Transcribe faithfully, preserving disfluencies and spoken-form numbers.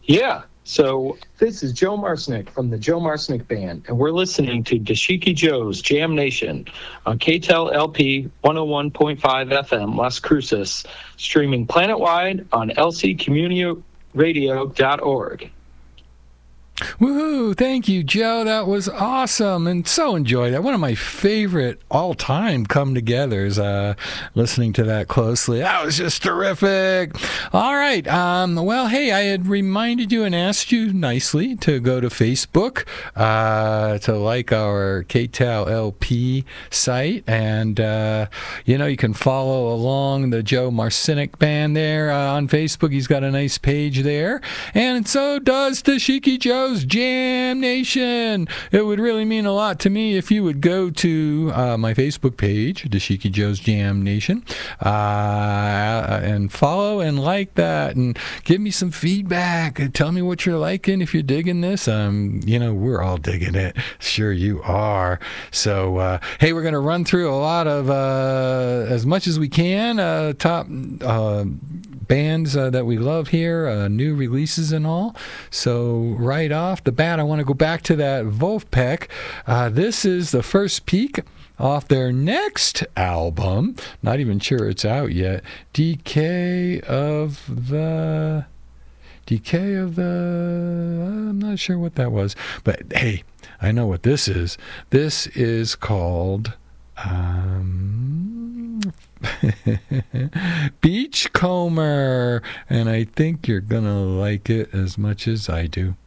Yeah. So this is Joe Marcinek from the Joe Marcinek Band, and we're listening to Dashiki Joe's Jam Nation on K T E L L P one oh one point five F M, Las Cruces, streaming planet-wide on L C community radio dot org. Woohoo! Thank you, Joe. That was awesome, and so enjoyed that. One of my favorite all-time come-togethers. Uh, listening to that closely, that was just terrific. All right. Um, well, hey, I had reminded you and asked you nicely to go to Facebook uh, to like our K T E L L P site, and uh, you know you can follow along the Joe Marcinek Band there uh, on Facebook. He's got a nice page there, and so does Dashiki Joe Jam Nation. It would really mean a lot to me if you would go to uh, my Facebook page, Dashiki Joe's Jam Nation, uh, and follow and like that, and give me some feedback. Tell me what you're liking, if you're digging this. Um, you know, we're all digging it. Sure you are. So, uh, hey, we're going to run through a lot of, uh, as much as we can, uh, top uh, bands uh, that we love here, uh, new releases and all. So right off the bat, I want to go back to that Wolfpack. Uh, this is the first peek off their next album. Not even sure it's out yet. Decay of the... Decay of the... I'm not sure what that was. But hey, I know what this is. This is called... Um... Beachcomber, and I think you're gonna like it as much as I do.